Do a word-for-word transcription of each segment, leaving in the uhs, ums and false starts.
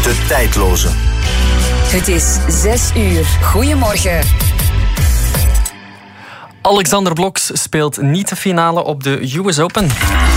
De Tijdloze. Het is zes uur. Goedemorgen. Alexander Bloks speelt niet de finale op de U S Open.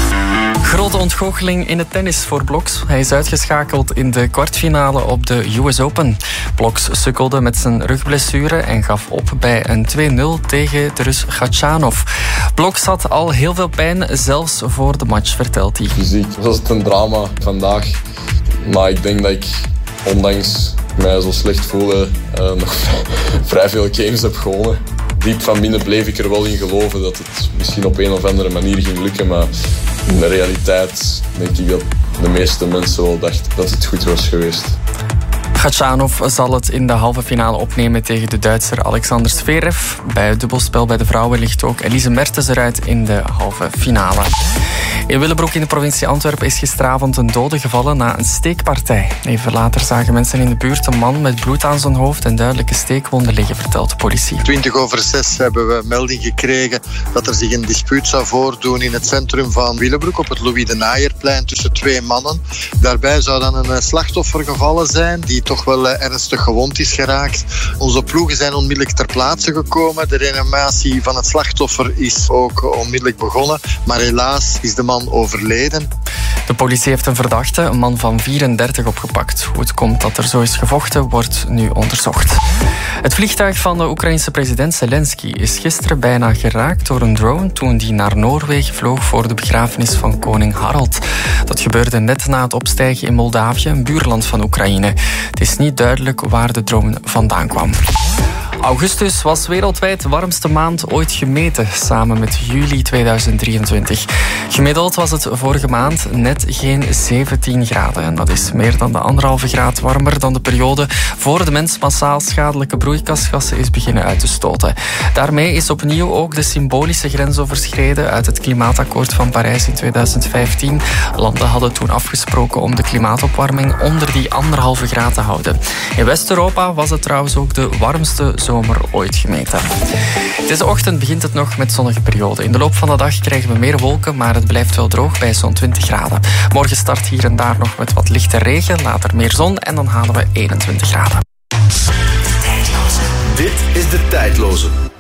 Grote ontgoocheling in het tennis voor Bloks. Hij is uitgeschakeld in de kwartfinale op de U S Open. Bloks sukkelde met zijn rugblessure en gaf op bij een twee nul tegen de Rus Khachanov. Bloks had al heel veel pijn, zelfs voor de match, vertelt hij. Fysiek was het een drama vandaag. Maar ik denk dat ik, ondanks mij zo slecht voelde, uh, nog vrij veel games heb gewonnen. Diep van binnen bleef ik er wel in geloven dat het misschien op een of andere manier ging lukken. Maar in de realiteit denk ik dat de meeste mensen wel dachten dat het goed was geweest. Khachanov zal het in de halve finale opnemen tegen de Duitser Alexander Zverev. Bij het dubbelspel bij de vrouwen ligt ook Elise Mertens eruit in de halve finale. In Willebroek in de provincie Antwerpen is gisteravond een dode gevallen na een steekpartij. Even later zagen mensen in de buurt een man met bloed aan zijn hoofd en duidelijke steekwonden liggen, vertelt de politie. twintig over zes hebben we melding gekregen dat er zich een dispuut zou voordoen in het centrum van Willebroek op het Louis de Naaierplein tussen twee mannen. Daarbij zou dan een slachtoffer gevallen zijn die toch wel ernstig gewond is geraakt. Onze ploegen zijn onmiddellijk ter plaatse gekomen. De reanimatie van het slachtoffer is ook onmiddellijk begonnen, maar helaas is de man overleden. De politie heeft een verdachte, een man van vierendertig, opgepakt. Hoe het komt dat er zo is gevochten, wordt nu onderzocht. Het vliegtuig van de Oekraïense president Zelensky is gisteren bijna geraakt door een drone toen die naar Noorwegen vloog voor de begrafenis van koning Harald. Dat gebeurde net na het opstijgen in Moldavië, een buurland van Oekraïne. Het is niet duidelijk waar de drone vandaan kwam. Augustus was wereldwijd de warmste maand ooit gemeten, samen met juli tweeduizend drieëntwintig. Gemiddeld was het vorige maand net geen zeventien graden. En dat is meer dan de anderhalve graad warmer dan de periode voor de mens massaal schadelijke broeikasgassen is beginnen uit te stoten. Daarmee is opnieuw ook de symbolische grens overschreden uit het klimaatakkoord van Parijs in tweeduizend vijftien. Landen hadden toen afgesproken om de klimaatopwarming onder die anderhalve graad te houden. In West-Europa was het trouwens ook de warmste zomer ooit gemeten. Deze ochtend begint het nog met zonnige perioden. In de loop van de dag krijgen we meer wolken, maar het blijft wel droog bij zo'n twintig graden. Morgen start hier en daar nog met wat lichte regen, later meer zon en dan halen we eenentwintig graden. Dit is De Tijdloze.